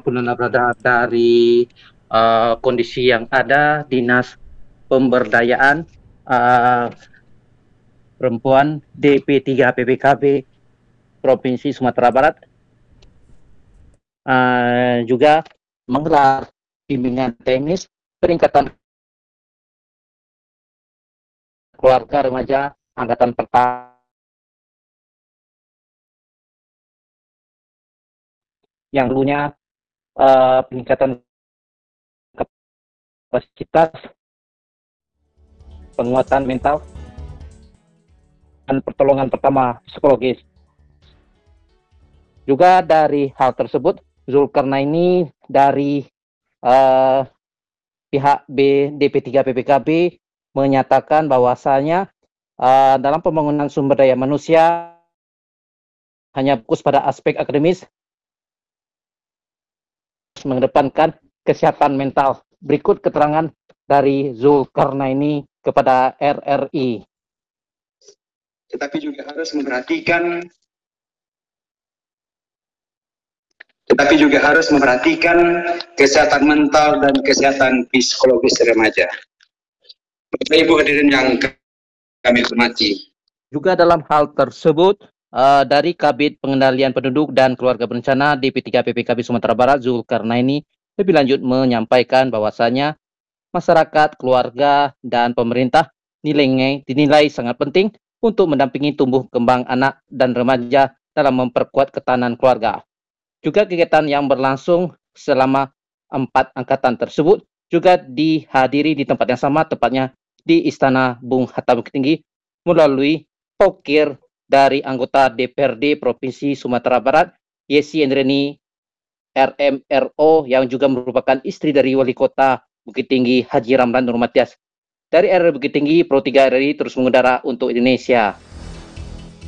Nona Berada dari kondisi yang ada, Dinas Pemberdayaan Perempuan DP3 PPKB Provinsi Sumatera Barat juga menggelar bimbingan teknis peningkatan keluarga remaja angkatan pertama yang dulunya peningkatan kapasitas, penguatan mental, dan pertolongan pertama psikologis. Juga dari hal tersebut, Zulkarnaini dari pihak DP3 PPKB menyatakan bahwasanya dalam pembangunan sumber daya manusia hanya fokus pada aspek akademis, mengedepankan kesehatan mental. Berikut keterangan dari Zulkarnaini kepada RRI. Tetapi juga harus memperhatikan kesehatan mental dan kesehatan psikologis remaja. Bapak Ibu hadirin yang kami hormati. Juga dalam hal tersebut, dari Kabid Pengendalian Penduduk dan Keluarga Berencana DP3 PPKB Sumatera Barat, Zulkarnaini lebih lanjut menyampaikan bahwasanya masyarakat, keluarga, dan pemerintah dinilai sangat penting untuk mendampingi tumbuh kembang anak dan remaja dalam memperkuat ketahanan keluarga. Juga kegiatan yang berlangsung selama 4 angkatan tersebut juga dihadiri di tempat yang sama, tepatnya di Istana Bung Hatta Bukit Tinggi, melalui pokir dari anggota DPRD Provinsi Sumatera Barat, Yesi Endreni RMRO, yang juga merupakan istri dari Wali Kota Bukit Tinggi Haji Ramlan Nur Matias. Dari RRI Bukit Tinggi, Pro 3 RRI terus mengudara untuk Indonesia.